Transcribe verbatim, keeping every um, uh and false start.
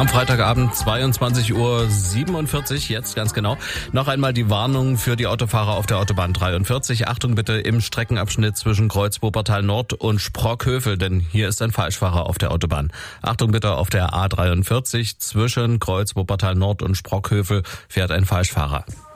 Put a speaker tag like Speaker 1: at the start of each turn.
Speaker 1: Am Freitagabend zweiundzwanzig Uhr siebenundvierzig, jetzt ganz genau. Noch einmal die Warnung für die Autofahrer auf der Autobahn dreiundvierzig. Achtung bitte im Streckenabschnitt zwischen Kreuz Wuppertal Nord und Sprockhövel, denn hier ist ein Falschfahrer auf der Autobahn. Achtung bitte auf der A dreiundvierzig zwischen Kreuz Wuppertal Nord und Sprockhövel fährt ein Falschfahrer.